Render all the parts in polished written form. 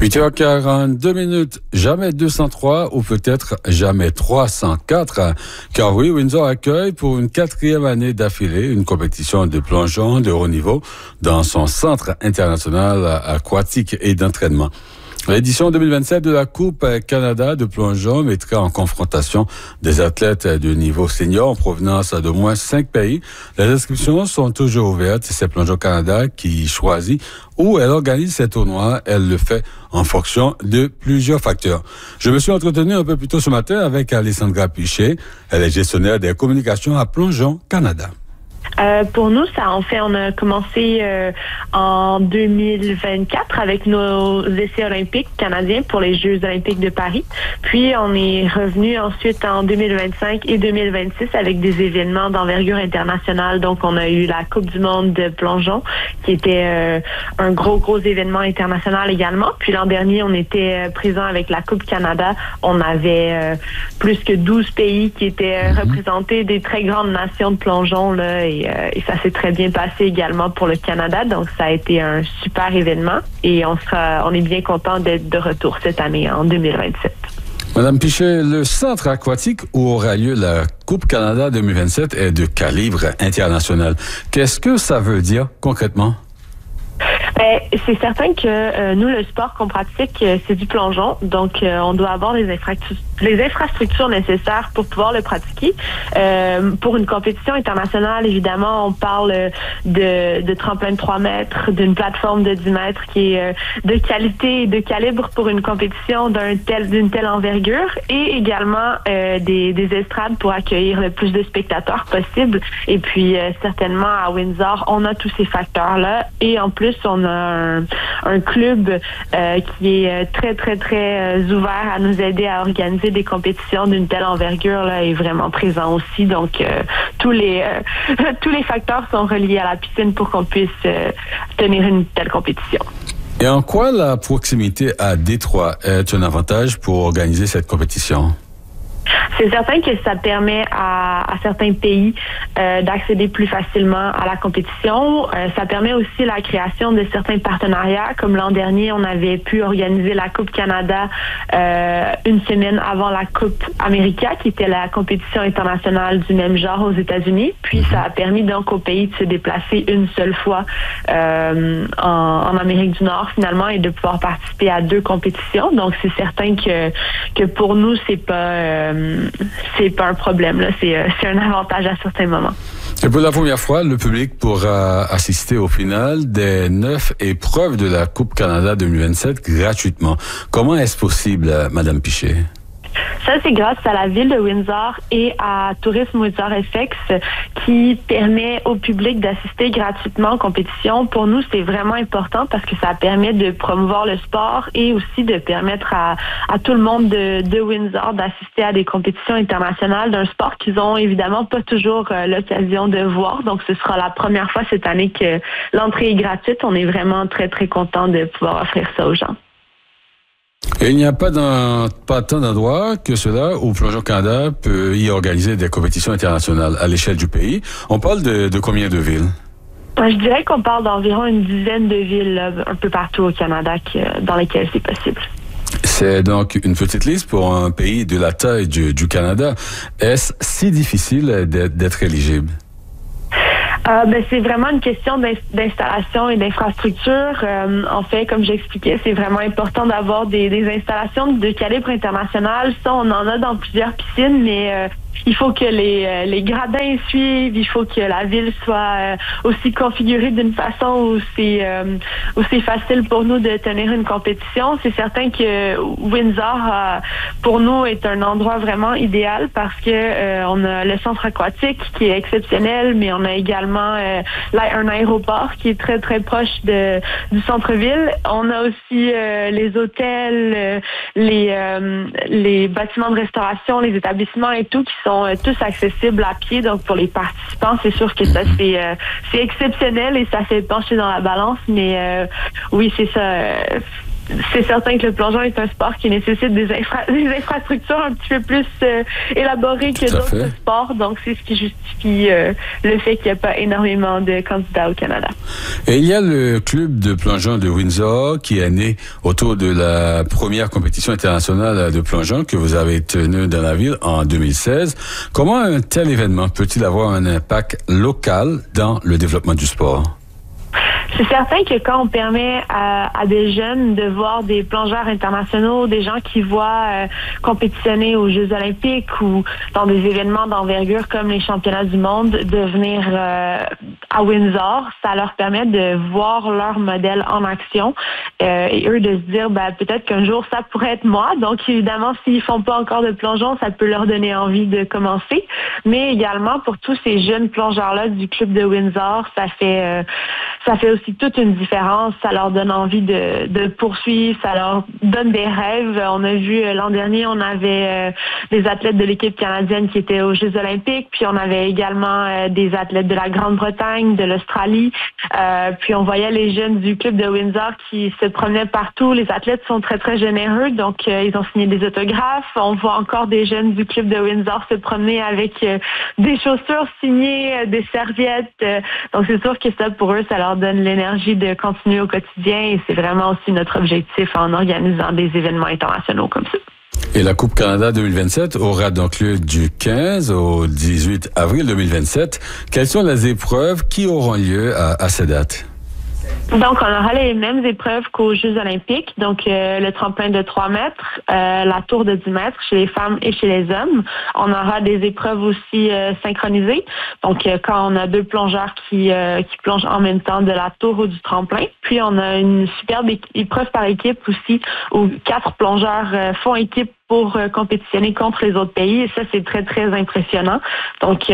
8h42, jamais 203 ou peut-être jamais 304, car oui, Windsor accueille pour une 4e année d'affilée une compétition de plongeon de haut niveau dans son centre international aquatique et d'entraînement. L'édition 2027 de la Coupe Canada de plongeon mettra en confrontation des athlètes de niveau senior en provenance d'au moins 5 pays. Les inscriptions sont toujours ouvertes. C'est Plongeon Canada qui choisit où elle organise ces tournois. Elle le fait en fonction de plusieurs facteurs. Je me suis entretenu un peu plus tôt ce matin avec Alessandra Pichet. Elle est gestionnaire des communications à Plongeon Canada. Pour nous, on a commencé en 2024 avec nos essais olympiques canadiens pour les Jeux olympiques de Paris. Puis, on est revenu ensuite en 2025 et 2026 avec des événements d'envergure internationale. Donc, on a eu la Coupe du monde de plongeon qui était un gros événement international également. Puis, l'an dernier, on était présent avec la Coupe Canada. On avait plus que 12 pays qui étaient représentés, des très grandes nations de plongeon, là, et ça s'est très bien passé également pour le Canada. Donc, ça a été un super événement et on est bien content d'être de retour cette année, en 2027. Madame Pichet, le centre aquatique où aura lieu la Coupe Canada 2027 est de calibre international. Qu'est-ce que ça veut dire concrètement? C'est certain que nous, le sport qu'on pratique, c'est du plongeon. Donc, on doit avoir les infrastructures nécessaires pour pouvoir le pratiquer. Pour une compétition internationale, évidemment, on parle de tremplin de 3 mètres, d'une plateforme de 10 mètres qui est de qualité et de calibre pour une compétition d'une telle envergure, et également des estrades pour accueillir le plus de spectateurs possible. Et puis, certainement, à Windsor, on a tous ces facteurs-là. Et en plus, on a un club qui est très ouvert à nous aider à organiser des compétitions d'une telle envergure là, est vraiment présent aussi. Donc tous les facteurs sont reliés à la piscine pour qu'on puisse tenir une telle compétition. Et en quoi la proximité à Détroit est un avantage pour organiser cette compétition? C'est certain que ça permet à certains pays d'accéder plus facilement à la compétition. Ça permet aussi la création de certains partenariats. Comme l'an dernier, on avait pu organiser la Coupe Canada une semaine avant la Coupe América, qui était la compétition internationale du même genre aux États-Unis. Puis ça a permis donc au pays de se déplacer une seule fois en Amérique du Nord finalement et de pouvoir participer à 2 compétitions. Donc c'est certain que pour nous c'est pas un problème là. C'est un avantage à certains moments. Et pour la première fois, le public pourra assister au final des 9 épreuves de la Coupe Canada 2027 gratuitement. Comment est-ce possible, Madame Pichet? Ça, c'est grâce à la ville de Windsor et à Tourisme Windsor FX qui permet au public d'assister gratuitement aux compétitions. Pour nous, c'est vraiment important parce que ça permet de promouvoir le sport et aussi de permettre à tout le monde de Windsor d'assister à des compétitions internationales d'un sport qu'ils ont évidemment pas toujours l'occasion de voir. Donc, ce sera la première fois cette année que l'entrée est gratuite. On est vraiment très contents de pouvoir offrir ça aux gens. Et il n'y a pas tant d'endroits que cela où Plongeon Canada peut y organiser des compétitions internationales à l'échelle du pays. On parle de combien de villes? Je dirais qu'on parle d'environ une dizaine de villes là, un peu partout au Canada dans lesquelles c'est possible. C'est donc une petite liste pour un pays de la taille du Canada. Est-ce si difficile d'être éligible? C'est vraiment une question d'installation et d'infrastructure. En fait, comme j'expliquais, c'est vraiment important d'avoir des installations de calibre international. Ça, on en a dans plusieurs piscines, mais il faut que les gradins suivent, il faut que la ville soit aussi configurée d'une façon où c'est facile pour nous de tenir une compétition. C'est certain que Windsor, pour nous, est un endroit vraiment idéal parce que on a le centre aquatique qui est exceptionnel, mais on a également un aéroport qui est très proche du centre-ville. On a aussi les hôtels, les bâtiments de restauration, les établissements et tout qui sont tous accessibles à pied. Donc pour les participants, c'est sûr que ça c'est exceptionnel et ça fait pencher dans la balance. Mais oui, c'est ça. c'est certain que le plongeon est un sport qui nécessite des infrastructures un petit peu plus élaborées que d'autres sports. Donc, c'est ce qui justifie le fait qu'il n'y a pas énormément de candidats au Canada. Et il y a le club de plongeon de Windsor qui est né autour de la première compétition internationale de plongeon que vous avez tenue dans la ville en 2016. Comment un tel événement peut-il avoir un impact local dans le développement du sport? C'est certain que quand on permet à des jeunes de voir des plongeurs internationaux, des gens qui voient compétitionner aux Jeux olympiques ou dans des événements d'envergure comme les championnats du monde, de venir à Windsor, ça leur permet de voir leur modèle en action et eux de se dire peut-être qu'un jour ça pourrait être moi. Donc évidemment, s'ils font pas encore de plongeon, ça peut leur donner envie de commencer. Mais également pour tous ces jeunes plongeurs-là du club de Windsor, ça fait aussi toute une différence. Ça leur donne envie de poursuivre, ça leur donne des rêves. On a vu l'an dernier, on avait des athlètes de l'équipe canadienne qui étaient aux Jeux olympiques, puis on avait également des athlètes de la Grande-Bretagne, de l'Australie. Puis on voyait les jeunes du club de Windsor qui se promenaient partout. Les athlètes sont très, très généreux, donc ils ont signé des autographes. On voit encore des jeunes du club de Windsor se promener avec des chaussures signées, des serviettes. Donc c'est sûr que ça, pour eux, ça leur donne l'énergie de continuer au quotidien et c'est vraiment aussi notre objectif en organisant des événements internationaux comme ça. Et la Coupe Canada 2027 aura donc lieu du 15 au 18 avril 2027. Quelles sont les épreuves qui auront lieu à ces dates? Donc, on aura les mêmes épreuves qu'aux Jeux olympiques. Donc, le tremplin de 3 mètres, la tour de 10 mètres chez les femmes et chez les hommes. On aura des épreuves aussi synchronisées. Donc, quand on a 2 plongeurs qui plongent en même temps de la tour ou du tremplin. Puis, on a une superbe épreuve par équipe aussi où 4 plongeurs font équipe pour compétitionner contre les autres pays. Et ça, c'est très, très impressionnant. Donc,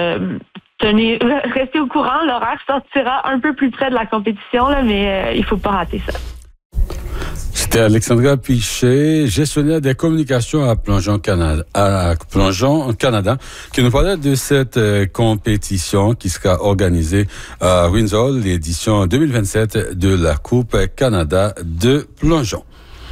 restez au courant, l'horaire sortira un peu plus près de la compétition, là, mais il faut pas rater ça. C'était Alexandra Pichet, gestionnaire des communications à Plongeon Canada, qui nous parlait de cette compétition qui sera organisée à Windsor, l'édition 2027 de la Coupe Canada de plongeon.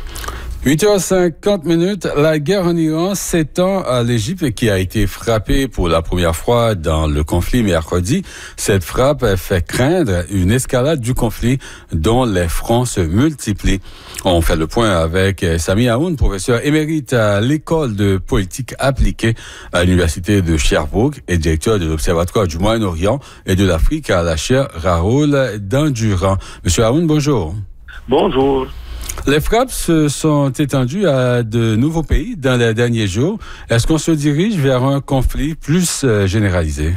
8h50, la guerre en Iran s'étend à l'Égypte qui a été frappée pour la première fois dans le conflit mercredi. Cette frappe fait craindre une escalade du conflit dont les fronts se multiplient. On fait le point avec Sami Aoun, professeur émérite à l'école de politique appliquée à l'université de Sherbrooke et directeur de l'Observatoire du Moyen-Orient et de l'Afrique à la chaire Raoul Dandurand. Monsieur Aoun, bonjour. Bonjour. Les frappes se sont étendues à de nouveaux pays dans les derniers jours. Est-ce qu'on se dirige vers un conflit plus généralisé?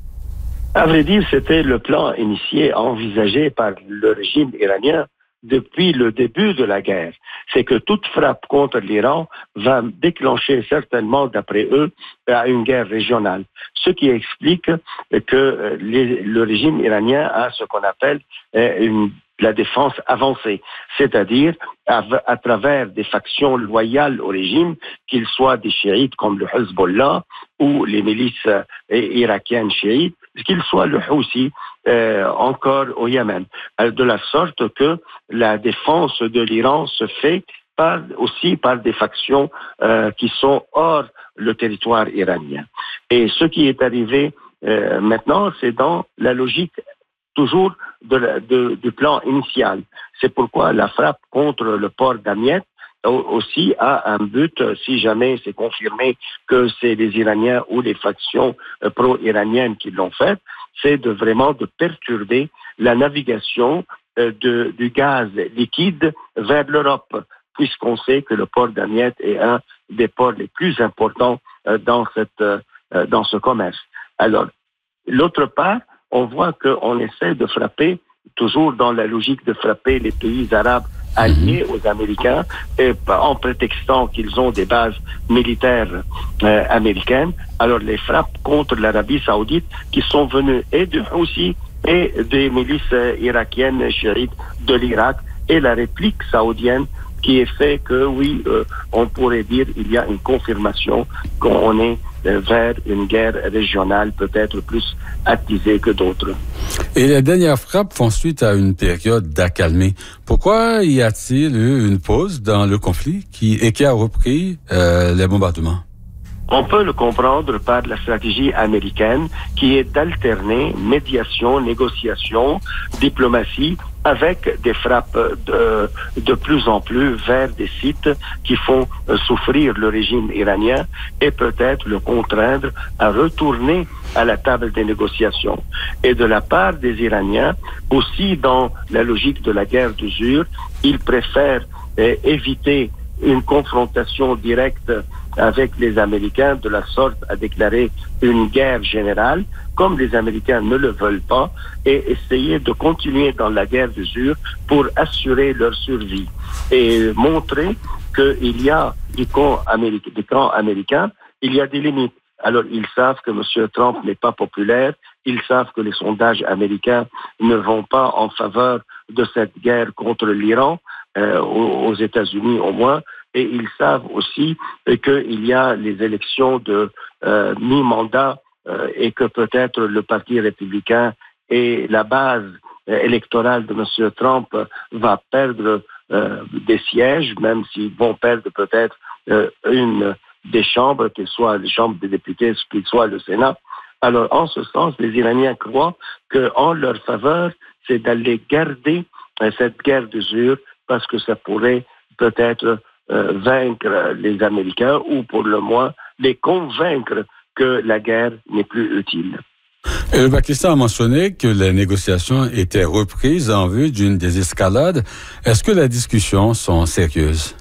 À vrai dire, c'était le plan initié, envisagé par le régime iranien depuis le début de la guerre. C'est que toute frappe contre l'Iran va déclencher certainement, d'après eux, une guerre régionale. Ce qui explique que le régime iranien a ce qu'on appelle la défense avancée, c'est-à-dire à travers des factions loyales au régime, qu'ils soient des chiites comme le Hezbollah ou les milices irakiennes chiites, qu'ils soient le Houthi encore au Yémen. De la sorte que la défense de l'Iran se fait aussi par des factions qui sont hors le territoire iranien. Et ce qui est arrivé maintenant, c'est dans la logique toujours du plan initial. C'est pourquoi la frappe contre le port d'Amiet aussi a un but, si jamais c'est confirmé que c'est les Iraniens ou les factions pro-iraniennes qui l'ont fait, c'est vraiment de perturber la navigation du gaz liquide vers l'Europe, puisqu'on sait que le port d'Amiet est un des ports les plus importants dans ce commerce. Alors, l'autre part, on voit qu'on essaie de frapper, toujours dans la logique de frapper les pays arabes alliés aux Américains, et en prétextant qu'ils ont des bases militaires américaines. Alors les frappes contre l'Arabie saoudite qui sont venues et du Houthi et des milices irakiennes chiites de l'Irak et la réplique saoudienne qui est fait que, oui, on pourrait dire il y a une confirmation qu'on est vers une guerre régionale peut-être plus attisée que d'autres. Et les dernières frappes font suite à une période d'accalmie. Pourquoi y a-t-il eu une pause dans le conflit qui a repris les bombardements? On peut le comprendre par la stratégie américaine qui est d'alterner médiation, négociation, diplomatie avec des frappes de plus en plus vers des sites qui font souffrir le régime iranien et peut-être le contraindre à retourner à la table des négociations. Et de la part des Iraniens, aussi dans la logique de la guerre d'usure, ils préfèrent éviter une confrontation directe avec les Américains, de la sorte à déclarer une guerre générale, comme les Américains ne le veulent pas, et essayer de continuer dans la guerre d'usure pour assurer leur survie et montrer qu'il y a du camp américain, il y a des limites. Alors, ils savent que M. Trump n'est pas populaire, ils savent que les sondages américains ne vont pas en faveur de cette guerre contre l'Iran, aux États-Unis au moins, et ils savent aussi qu'il y a les élections de mi-mandat et que peut-être le Parti républicain et la base électorale de M. Trump va perdre des sièges, même s'ils vont perdre peut-être une des chambres, que ce soit les chambres des députés, que ce soit le Sénat. Alors, en ce sens, les Iraniens croient qu'en leur faveur, c'est d'aller garder cette guerre d'usure parce que ça pourrait peut-être vaincre les Américains ou pour le moins les convaincre que la guerre n'est plus utile. Et le Pakistan a mentionné que les négociations étaient reprises en vue d'une désescalade. Est-ce que les discussions sont sérieuses?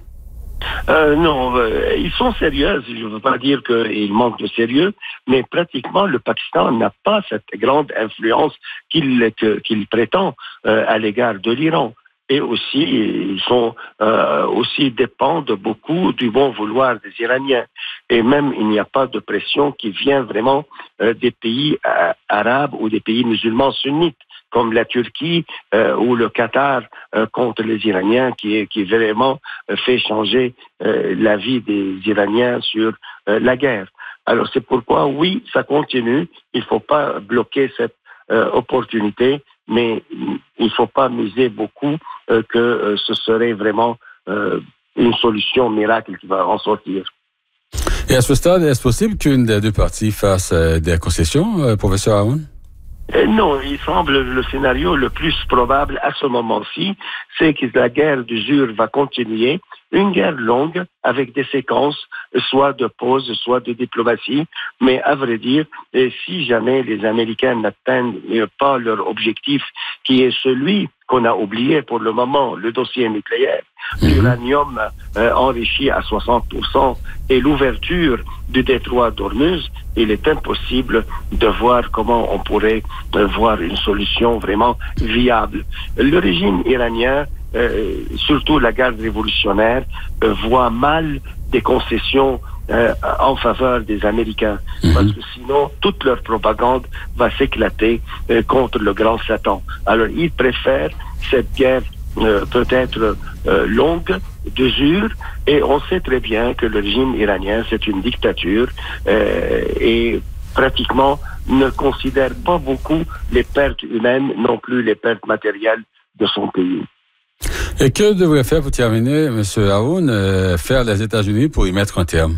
Non, ils sont sérieux. Je ne veux pas dire qu'ils manquent de sérieux, mais pratiquement le Pakistan n'a pas cette grande influence qu'il prétend à l'égard de l'Iran. Et aussi, ils sont aussi dépendent beaucoup du bon vouloir des Iraniens. Et même, il n'y a pas de pression qui vient vraiment des pays arabes ou des pays musulmans sunnites, comme la Turquie ou le Qatar contre les Iraniens, qui vraiment fait changer la vie des Iraniens sur la guerre. Alors c'est pourquoi, oui, ça continue. Il ne faut pas bloquer cette opportunité, mais il ne faut pas miser beaucoup que ce serait vraiment une solution miracle qui va en sortir. Et à ce stade, est-ce possible qu'une des deux parties fasse des concessions, professeur Haroun? Non, il semble le scénario le plus probable à ce moment-ci, c'est que la guerre d'usure va continuer, une guerre longue avec des séquences, soit de pause, soit de diplomatie, mais à vrai dire, si jamais les Américains n'atteignent pas leur objectif, qui est celui qu'on a oublié pour le moment, le dossier nucléaire, l'uranium enrichi à 60% et l'ouverture du détroit d'Ormuz, il est impossible de voir comment on pourrait voir une solution vraiment viable. Le régime iranien, surtout la garde révolutionnaire, voit mal des concessions en faveur des Américains. Parce que sinon, toute leur propagande va s'éclater contre le grand Satan. Alors, ils préfèrent cette guerre peut-être longue, d'usure, et on sait très bien que le régime iranien, c'est une dictature et pratiquement ne considère pas beaucoup les pertes humaines, non plus les pertes matérielles de son pays. Et que devrait faire, pour terminer, M. Haroun, faire les États-Unis pour y mettre un terme?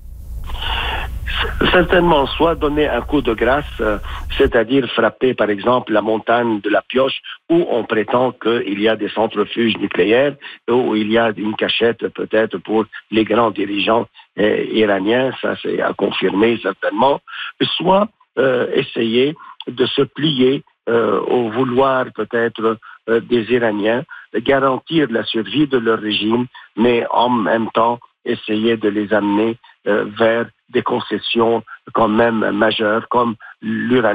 Certainement, soit donner un coup de grâce, c'est-à-dire frapper par exemple la montagne de la Pioche où on prétend qu'il y a des centrifuges nucléaires, où il y a une cachette peut-être pour les grands dirigeants iraniens, ça c'est à confirmer certainement, soit essayer de se plier au vouloir peut-être des Iraniens, garantir la survie de leur régime, mais en même temps essayer de les amener vers des concessions quand même majeures comme l'uranium.